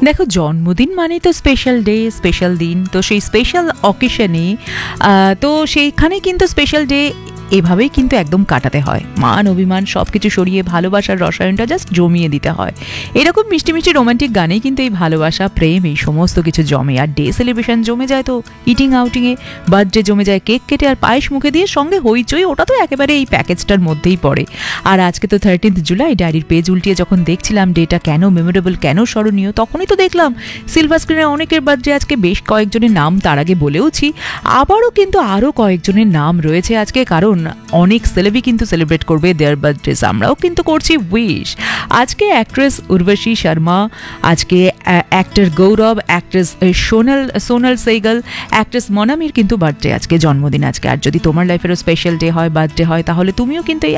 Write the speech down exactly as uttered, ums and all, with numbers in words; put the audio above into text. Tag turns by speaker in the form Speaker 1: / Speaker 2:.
Speaker 1: দেখো, জন্মদিন মানেই তো স্পেশাল ডে, স্পেশাল দিন। তো সেই স্পেশাল অকেশনে তো সেইখানে কিন্তু স্পেশাল ডে এভাবেই কিন্তু একদম কাটাতে হয়। মান অভিমান সব কিছু সরিয়ে ভালোবাসার রসায়নটা জাস্ট জমিয়ে দিতে হয়। এরকম মিষ্টি মিষ্টি রোমান্টিক গানেই কিন্তু এই ভালোবাসা, প্রেম, এই সমস্ত কিছু জমে। আর ডে সেলিব্রেশন জমে যায় তো ইটিং আউটিংয়ে, বার্থডে জমে যায় কেক কেটে আর পায়েস মুখে দিয়ে, সঙ্গে হইচই, ওটা তো একেবারে এই প্যাকেজটার মধ্যেই পড়ে। আর আজকে তো থার্টিন্থ জুলাই, ডায়েরির পেজ উল্টিয়ে যখন দেখছিলাম ডেটা কেন মেমোরেবল, কেন স্মরণীয়, তখনই তো দেখলাম সিলভার স্ক্রিনে অনেকের বার্থডে আজকে, বেশ কয়েকজনের নাম তার আগে বলেওছি, আবারও কিন্তু আরও কয়েকজনের নাম রয়েছে আজকে, কারণ অনেক সেলেবি কিন্তু সেলিব্রেট করবে দেয়ার বার্থডেস। আমরাও কিন্তু করছি উইশ। আজকে অ্যাক্ট্রেস উর্বশী শর্মা, আজকে অ্যাক্টর গৌরব, অ্যাক্ট্রেস সোনাল সোনাল সেগল, অ্যাক্ট্রেস মনামির কিন্তু বার্থডে আজকে, জন্মদিন আজকে। আর যদি তোমার লাইফেরও স্পেশাল ডে হয়, বার্থডে হয়, তাহলে তুমিও কিন্তু